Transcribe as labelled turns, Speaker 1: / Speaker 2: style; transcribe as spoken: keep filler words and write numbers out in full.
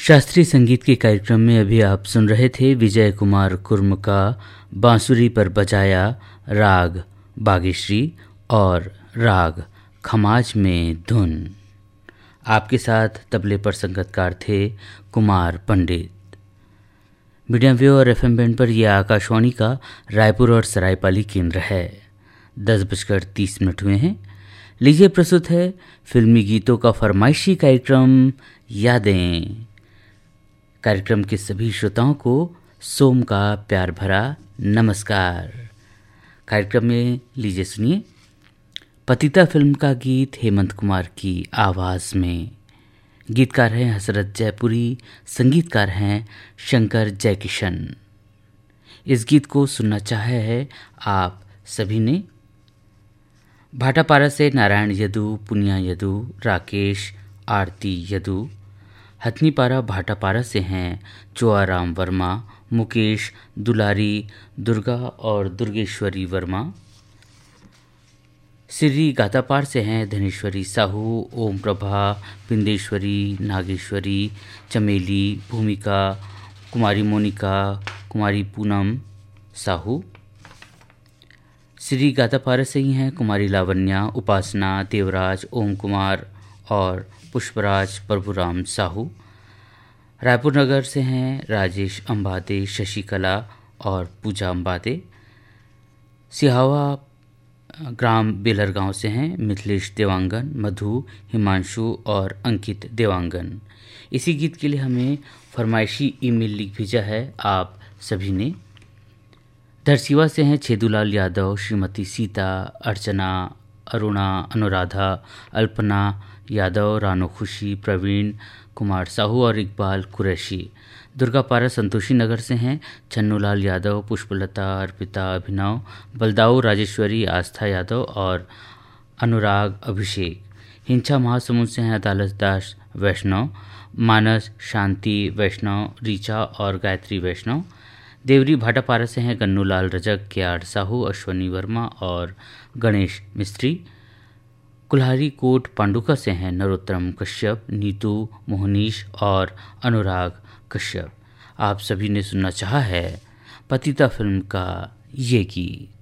Speaker 1: शास्त्रीय संगीत के कार्यक्रम में अभी आप सुन रहे थे विजय कुमार कुर्म का बांसुरी पर बजाया राग बागेश्री और राग खमाज में धुन। आपके साथ तबले पर संगतकार थे कुमार पंडित। मीडियम वेव और एफएम बैंड पर यह आकाशवाणी का रायपुर और सरायपाली केंद्र है। दस बजकर तीस मिनट हुए हैं। लीजिए प्रस्तुत है फिल्मी गीतों का फरमाइशी कार्यक्रम यादें। कार्यक्रम के सभी श्रोताओं को सोम का प्यार भरा नमस्कार। कार्यक्रम में लीजिए सुनिए पतिता फिल्म का गीत हेमंत कुमार की आवाज़ में। गीतकार हैं हसरत जयपुरी, संगीतकार हैं शंकर जयकिशन। इस गीत को सुनना चाहे है आप सभी ने। भाटापारा से नारायण यदु, पुनिया यदु, राकेश, आरती यदु। हथनीपारा भाटापारा से हैं चुआराम वर्मा, मुकेश, दुलारी, दुर्गा और दुर्गेश्वरी वर्मा। सिरी गातापार से हैं धनेश्वरी साहू, ओम प्रभा, बिंदेश्वरी, नागेश्वरी, चमेली, भूमिका, कुमारी मोनिका, कुमारी पूनम साहू। श्री गातापारा से ही हैं कुमारी लावण्या, उपासना, देवराज, ओम कुमार और पुष्पराज प्रभुराम साहू। रायपुर नगर से हैं राजेश अंबाते, शशिकला और पूजा अंबाते। सिहावा ग्राम बेलर गांव से हैं मिथिलेश देवांगन, मधु, हिमांशु और अंकित देवांगन। इसी गीत के लिए हमें फरमाइशी ईमेल लिख भेजा है आप सभी ने। धरसीवा से हैं छेदूलाल यादव, श्रीमती सीता, अर्चना, अरुणा, अनुराधा, अल्पना यादव, रानो खुशी, प्रवीण कुमार साहू और इकबाल कुरैशी। दुर्गापारा संतोषी नगर से हैं छन्नूलाल यादव, पुष्पलता, अर्पिता, अभिनव, बलदाऊ, राजेश्वरी, आस्था यादव और अनुराग अभिषेक। हिंसा महासमुंद से हैं अदालत दास वैष्णव, मानस, शांति वैष्णव, रीचा और गायत्री वैष्णव। देवरी भाटापारा से हैं गन्नूलाल रजक, केआर साहू, अश्वनी वर्मा और गणेश मिस्त्री। कुल्हारी कोट पांडुका से हैं नरोत्तम कश्यप, नीतू, मोहनीश और अनुराग कश्यप। आप सभी ने सुनना चाहा है पतिता फिल्म का ये गीत।